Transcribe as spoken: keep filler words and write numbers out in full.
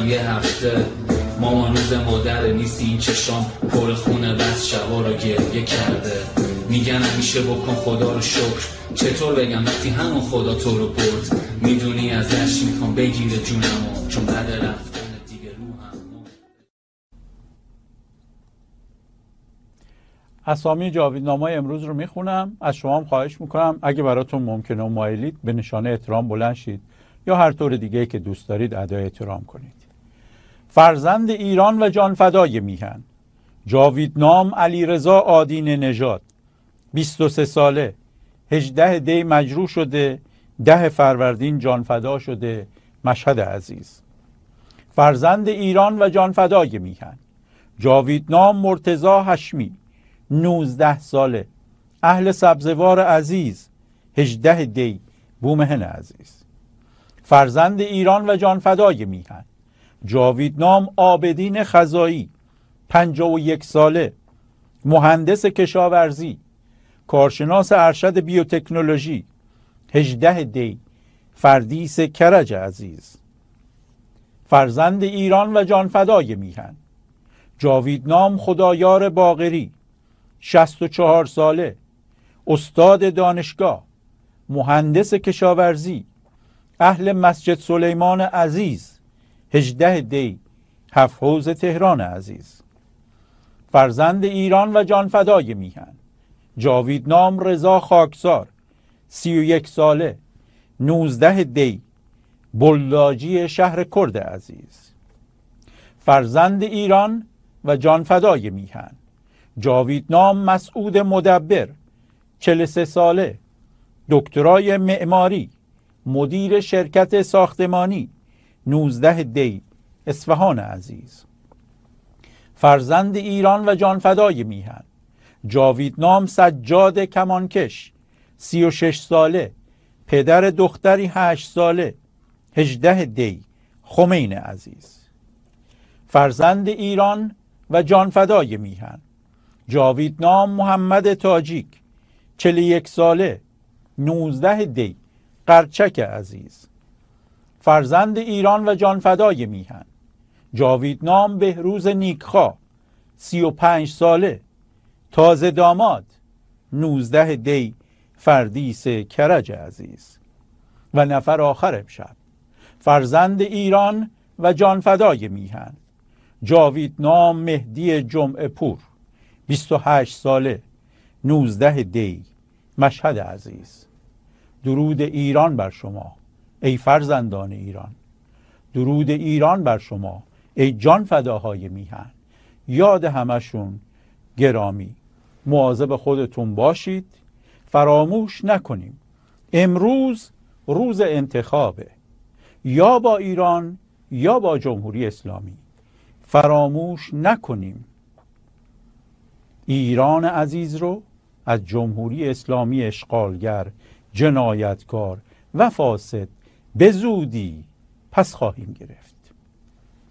میگم یه هفته مامان روز مادر نیستی این چشام پر خونه بس شبا را گریه کرده. میگن همیشه بکن خدا رو شکر، چطور بگم وقتی همون خدا تو رو برد. میدونی ازش میخوام بگیره جونمو چون بعد رفتن دیگه روحم. اسامی جاویدنامه‌های امروز رو میخونم. از شما هم خواهش میکنم اگه براتون ممکنه و مایلید به نشانه احترام بلند شید یا هر طور دیگه که دوست دارید ادای احترام کنید. فرزند ایران و جانفدای میهن، جاویدنام علیرضا آدینه نژاد، بیست و سه ساله، هجده دی مجروح شده، ده فروردین جانفدا شده، مشهد عزیز. فرزند ایران و جانفدای میهن، جاویدنام مرتضی هشمی، نوزده ساله، اهل سبزوار عزیز، هجده دی بومهن عزیز. فرزند ایران و جانفدای میهن، جاویدنام عابدین خزایی، پنجاه و یک ساله، مهندس کشاورزی، کارشناس ارشد بیوتکنولوژی، هجده دی فردیس کرج عزیز. فرزند ایران و جانفدای میهن، جاویدنام خدایار باقری، شصت و چهار ساله، استاد دانشگاه، مهندس کشاورزی، اهل مسجد سلیمان عزیز، هجده دی هفت حوض تهران عزیز. فرزند ایران و جانفدای میهن، جاویدنام رضا خاکسار، سی و یک ساله، نوزده دی بلداجی شهر کرد عزیز. فرزند ایران و جانفدای میهن، جاویدنام مسعود مدبر، چهل و سه ساله، دکترای معماری، مدیر شرکت ساختمانی، نوزده دی اصفهان عزیز. فرزند ایران و جانفدای میهن، جاویدنام سجاد کمانکش، سی و شش ساله، پدر دختری هشت ساله، هجده دی خمین عزیز. فرزند ایران و جانفدای میهن، جاویدنام محمد تاجیک، چهل و یک ساله، نوزده دی قرچک عزیز. فرزند ایران و جانفدای میهن، جاویدنام بهروز نیکخواه، سی و پنج ساله، تازه داماد، نوزده دی فردیس کرج عزیز. و نفر آخر امشب، فرزند ایران و جانفدای میهن، جاویدنام مهدی جمعه پور، بیست و هشت ساله، نوزده دی مشهد عزیز. درود ایران بر شما ای فرزندان ایران، درود ایران بر شما ای جان فداهای میهن. یاد همشون گرامی. مواظب خودتون باشید. فراموش نکنیم امروز روز انتخابه، یا با ایران یا با جمهوری اسلامی. فراموش نکنیم ایران عزیز رو از جمهوری اسلامی اشغالگر، جنایتکار و فاسد به زودی پس خواهیم گرفت.